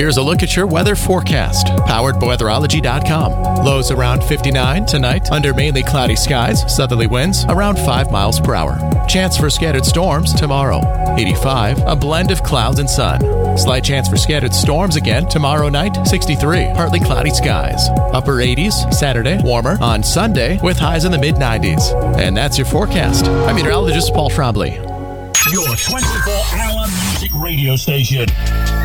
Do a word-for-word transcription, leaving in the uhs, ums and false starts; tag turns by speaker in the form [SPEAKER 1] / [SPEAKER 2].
[SPEAKER 1] Here's a look at your weather forecast, powered by weatherology dot com. Lows around fifty-nine tonight, under mainly cloudy skies, southerly winds around five miles per hour. Chance for scattered storms tomorrow, eighty-five, a blend of clouds and sun. Slight chance for scattered storms again tomorrow night, sixty-three, partly cloudy skies. Upper eighties Saturday, warmer on Sunday with highs in the mid nineties. And that's your forecast. I'm meteorologist Paul Trombley.
[SPEAKER 2] Your twenty-four hour music radio station.